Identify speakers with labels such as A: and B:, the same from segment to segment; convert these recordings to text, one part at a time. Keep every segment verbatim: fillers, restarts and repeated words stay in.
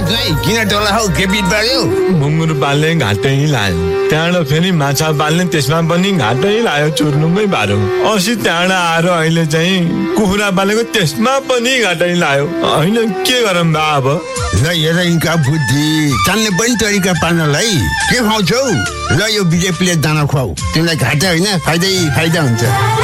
A: नै किन टोला हौ के बिट पर्यो
B: मुङ्गुर पाल्ने घाटै लायो त्यहाँबाट फेरि माछा पाल्ने त्यसमा पनि घाटै लायो चुर्नुमै बारो अस्ति त्यहाँबाट आएर अहिले चाहिँ कुखुरा पालेको त्यसमा पनि घाटै लायो होइन के गरौँ बा अब
A: ल हेर यिनका बुद्धि जान्ने पनि तरिका पार्नलाई के खुवाउँछौ ल यो विजय प्लेट दाना खुवाऊ तिमीलाई घाटा होइन फाइदै फाइदा हुन्छ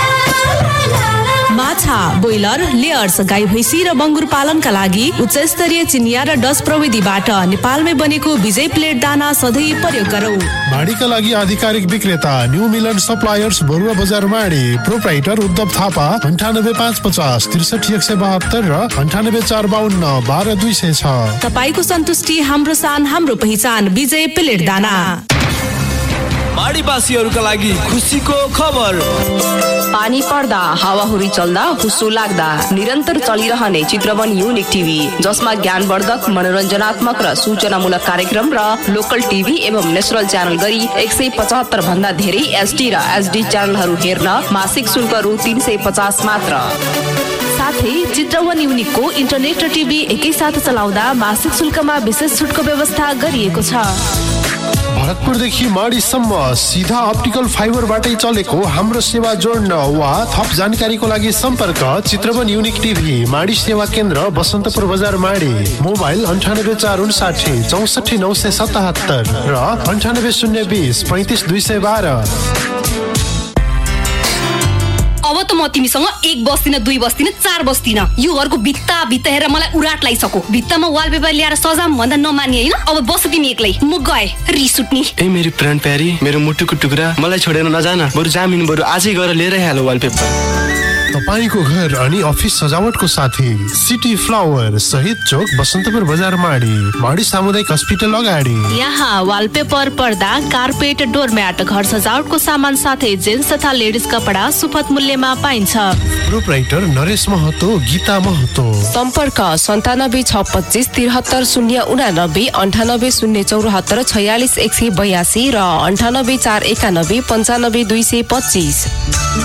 C: माछा ब्रोइलर लेयर्स गाई भैँसी र बङ्गुर पालनका लागि उच्च स्तरीय चिनिया र डच प्रविधिबाट नेपालमै बनेको विजय प्लेट दाना सधैँ प्रयोग गरौँ।
D: माडीका लागि आधिकारिक विक्रेता न्यू मिलन सप्लायर्स बरुवा बजार माडी प्रोप्राइटर उद्धव थापा अन्ठानब्बे पाँच पचास त्रिसठी एक सय बहत्तर र अन्ठानब्बे चार बाहन्न बाह्र दुई सय छ।
C: तपाईँको सन्तुष्टि हाम्रो सान हाम्रो पहिचान विजय प्लेट दाना।
E: माडीवासीहरूका लागि खुसीको खबर।
F: पानी पर्दा हावाहुरी चल्दा हुस्सो लाग्दा निरन्तर चलिरहने चित्रवन युनिक टिभी जसमा ज्ञानवर्धक मनोरञ्जनात्मक र सूचनामूलक कार्यक्रम र लोकल टिभी एवं नेसनल च्यानल गरी एक सय पचहत्तर भन्दा धेरै एसडी र एसडी च्यानलहरू हेर्न मासिक शुल्क रु तीन सय पचास मात्र। साथै चित्रवन युनिकको इन्टरनेट र टिभी एकैसाथ चलाउँदा मासिक शुल्कमा विशेष छुटको व्यवस्था गरिएको छ।
D: भरतपुरदेखि माडीसम्म सिधा अप्टिकल फाइबरबाटै चलेको हाम्रो सेवा जोड्न वा थप जानकारीको लागि सम्पर्क चित्रवन युनिक टिभी माडी सेवा केन्द्र बसन्तपुर बजार माडी मोबाइल अन्ठानब्बे चार उन्साठी चौसठी नौ सय सतहत्तर र अन्ठानब्बे शून्य बिस पैँतिस दुई सय बाह्र।
G: अब त म तिमीसँग एक बस्दिन दुई बस्दिन चार बस्दिन यो घरको भित्ता भित्ता हेरेर मलाई उराट लागिसक्यो। भित्तामा वालपेपर ल्याएर सजाम भन्दा नमानी होइन अब बस तिमी एक्लै म गए रिस उठ्ने।
E: ए मेरो प्राण प्यारी मेरो मुटुको टुक्रा मलाई छोडेर नजान बरु जामिन बरु आजै गएर लिएर हाल वालपेपर।
D: तपाईको घर अनि अफिस सजावटको साथी सिटी फ्लावर शहीद चोक बसन्तपुर बजार माडी माडी सामुदायिक अस्पताल अगाडि।
C: यहाँ वालपेपर पर्दा कार्पेट डोरम्याट घर सजावटको सामान साथै जेन्ट्स तथा लेडिज कपडा सुपथ मूल्यमा पाइन्छ।
D: प्रोप्राइटर नरेश महतो गीता महतो।
F: सम्पर्क सन्तानब्बे छ पच्चिस त्रिहत्तर शून्य उनानब्बे अन्ठानब्बे शून्य चौरात्तर छयालिस एक सय बयासी र अन्ठानब्बे चार एकानब्बे पन्चानब्बे दुई सय पच्चिस।